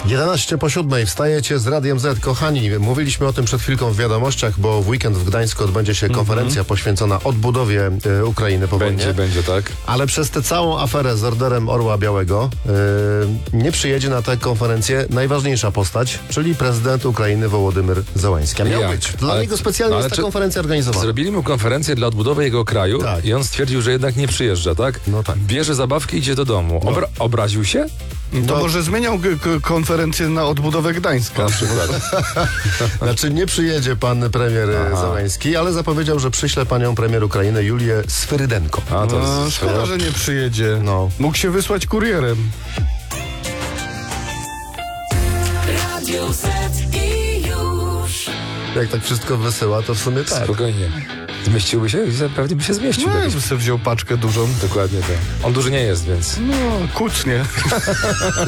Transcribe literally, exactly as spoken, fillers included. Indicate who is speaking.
Speaker 1: jedenaście po siódmej wstajecie z Radiem Z. Kochani, mówiliśmy o tym przed chwilką w wiadomościach, bo w weekend w Gdańsku odbędzie się konferencja mm-hmm. poświęcona odbudowie y, Ukrainy po wojnie.
Speaker 2: Będzie, będzie, tak.
Speaker 1: Ale przez tę całą aferę z orderem Orła Białego y, nie przyjedzie na tę konferencję najważniejsza postać, czyli prezydent Ukrainy Wołodymyr Zełański. A miał
Speaker 2: Jak?
Speaker 1: być. Dla
Speaker 2: ale,
Speaker 1: niego specjalnie
Speaker 2: ale
Speaker 1: jest ta
Speaker 2: czy,
Speaker 1: konferencja organizowana.
Speaker 2: Zrobili mu konferencję dla odbudowy jego kraju
Speaker 1: tak.
Speaker 2: i on stwierdził, że jednak nie przyjeżdża, tak?
Speaker 1: No tak.
Speaker 2: Bierze zabawki i idzie do domu. Obra- obraził się?
Speaker 3: To no. może zmieniał k- k- konferencję na odbudowę Gdańska.
Speaker 2: Na przykład.
Speaker 1: Znaczy nie przyjedzie pan premier Aha. Zełański, ale zapowiedział, że przyśle panią premier Ukrainy Julię Sferydenko.
Speaker 2: A, to
Speaker 3: no,
Speaker 2: jest...
Speaker 3: szkoda, że nie przyjedzie. No. Mógł się wysłać kurierem.
Speaker 4: Radio Z i już.
Speaker 1: Jak tak wszystko wysyła, to w sumie tak.
Speaker 2: Spokojnie. Zmieściłby się? Pewnie by się zmieścił.
Speaker 3: No, ja bym sobie wziął paczkę dużą.
Speaker 2: Dokładnie tak. On duży nie jest, więc...
Speaker 3: No, kucnie.